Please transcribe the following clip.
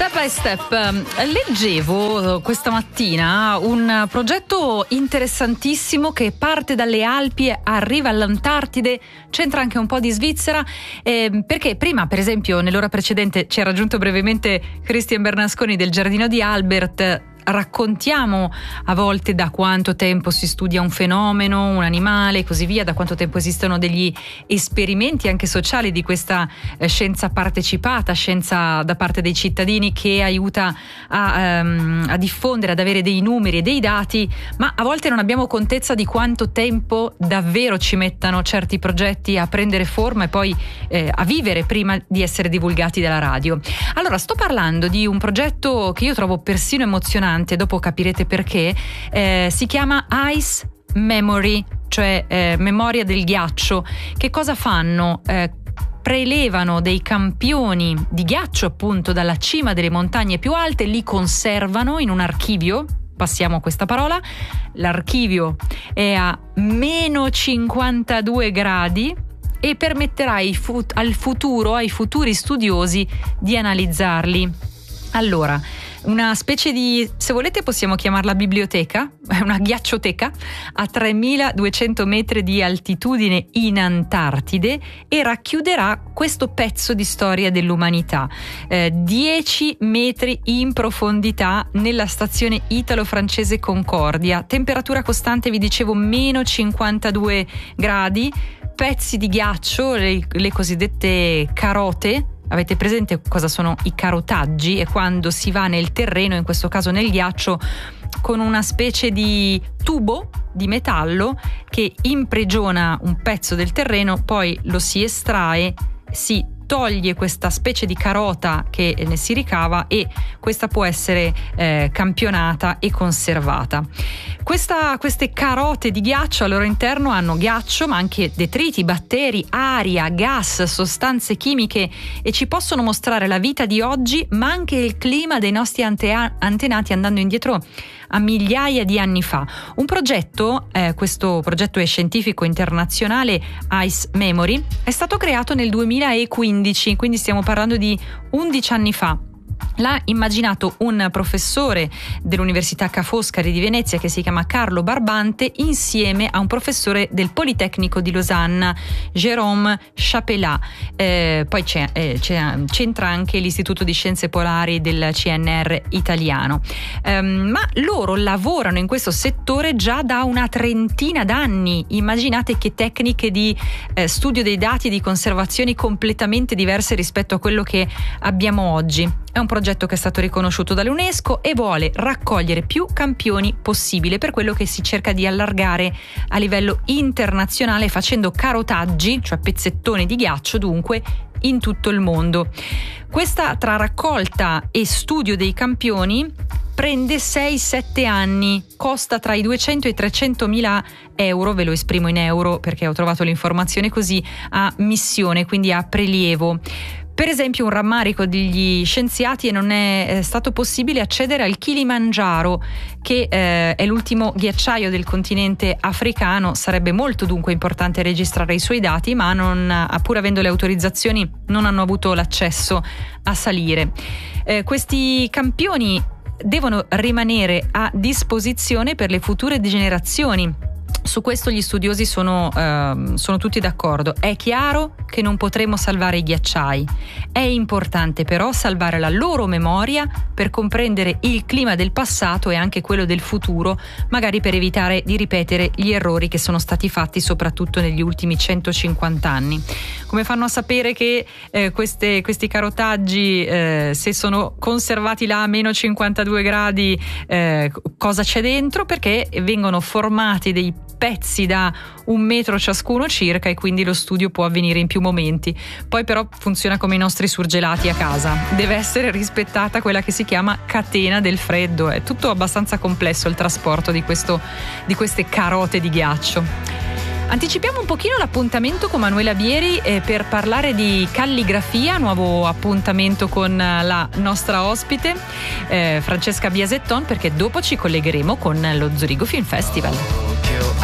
Step by Step. Leggevo questa mattina un progetto interessantissimo che parte dalle Alpi, arriva all'Antartide, c'entra anche un po' di Svizzera, perché prima, per esempio, nell'ora precedente ci ha raggiunto brevemente Christian Bernasconi del Giardino di Albert. Raccontiamo a volte da quanto tempo si studia un fenomeno, un animale e così via, da quanto tempo esistono degli esperimenti anche sociali di questa scienza partecipata, scienza da parte dei cittadini che aiuta a diffondere, ad avere dei numeri e dei dati, ma a volte non abbiamo contezza di quanto tempo davvero ci mettano certi progetti a prendere forma e poi a vivere prima di essere divulgati dalla radio. Allora, sto parlando di un progetto che io trovo persino emozionante, dopo capirete perché. Si chiama Ice Memory, cioè memoria del ghiaccio. Che cosa fanno? Prelevano dei campioni di ghiaccio appunto dalla cima delle montagne più alte, li conservano in un archivio. Passiamo questa parola. L'archivio è a meno 52 gradi e permetterà ai futuri studiosi di analizzarli. Allora, una specie di, se volete possiamo chiamarla biblioteca, una ghiaccioteca a 3200 metri di altitudine in Antartide, e racchiuderà questo pezzo di storia dell'umanità. 10 metri in profondità nella stazione italo-francese Concordia, temperatura costante, vi dicevo, meno 52 gradi, pezzi di ghiaccio, le cosiddette carote. Avete presente cosa sono i carotaggi? È quando si va nel terreno, in questo caso nel ghiaccio, con una specie di tubo di metallo che imprigiona un pezzo del terreno, poi lo si estrae, si toglie questa specie di carota che ne si ricava e questa può essere campionata e conservata. Queste carote di ghiaccio al loro interno hanno ghiaccio, ma anche detriti, batteri, aria, gas, sostanze chimiche, e ci possono mostrare la vita di oggi, ma anche il clima dei nostri antenati, andando indietro a migliaia di anni fa. Un progetto, questo progetto è scientifico internazionale, Ice Memory, è stato creato nel 2015, quindi stiamo parlando di 11 anni fa. L'ha immaginato un professore dell'Università Ca' Foscari di Venezia che si chiama Carlo Barbante, insieme a un professore del Politecnico di Losanna, Jérôme Chapelain. Poi c'entra anche l'Istituto di Scienze Polari del CNR italiano. Ma loro lavorano in questo settore già da una trentina d'anni. Immaginate che tecniche di studio dei dati e di conservazione completamente diverse rispetto a quello che abbiamo oggi. È un progetto che è stato riconosciuto dall'UNESCO e vuole raccogliere più campioni possibile, per quello che si cerca di allargare a livello internazionale facendo carotaggi, cioè pezzettoni di ghiaccio dunque, in tutto il mondo. Questa, tra raccolta e studio dei campioni, prende 6-7 anni, costa tra i 200 e i 300 mila euro, ve lo esprimo in euro perché ho trovato l'informazione così, a missione, quindi a prelievo. Per esempio, un rammarico degli scienziati è non è stato possibile accedere al Kilimangiaro, che è l'ultimo ghiacciaio del continente africano. Sarebbe molto dunque importante registrare i suoi dati, ma pur avendo le autorizzazioni non hanno avuto l'accesso a salire. Questi campioni devono rimanere a disposizione per le future generazioni. Su questo gli studiosi sono tutti d'accordo. È chiaro che non potremo salvare i ghiacciai. È importante però salvare la loro memoria per comprendere il clima del passato e anche quello del futuro, magari per evitare di ripetere gli errori che sono stati fatti soprattutto negli ultimi 150 anni. Come fanno a sapere che questi carotaggi, se sono conservati là a meno 52 gradi, cosa c'è dentro? Perché vengono formati dei pezzi da 1 metro ciascuno circa, e quindi lo studio può avvenire in più momenti. Poi però funziona come i nostri surgelati a casa, deve essere rispettata quella che si chiama catena del freddo. È tutto abbastanza complesso il trasporto di queste carote di ghiaccio. Anticipiamo un pochino l'appuntamento con Manuela Bieri per parlare di calligrafia, nuovo appuntamento con la nostra ospite Francesca Biasetton, perché dopo ci collegheremo con lo Zurigo Film Festival.